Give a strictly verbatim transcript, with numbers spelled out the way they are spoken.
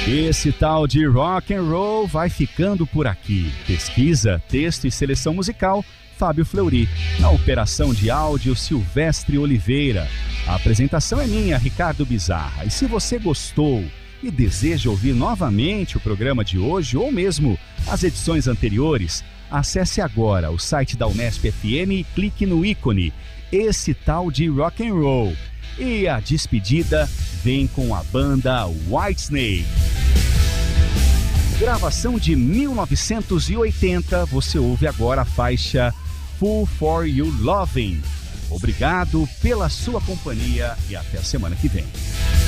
Esse tal de rock and roll vai ficando por aqui. Pesquisa, texto e seleção musical, Fábio Fleury. Na operação de áudio, Silvestre Oliveira. A apresentação é minha, Ricardo Bizarra. E se você gostou e deseja ouvir novamente o programa de hoje ou mesmo as edições anteriores, acesse agora o site da Unesp F M e clique no ícone Esse Tal de Rock and Roll. E a despedida vem com a banda Whitesnake. Gravação de mil novecentos e oitenta, você ouve agora a faixa Fool for You Loving. Obrigado pela sua companhia e até a semana que vem.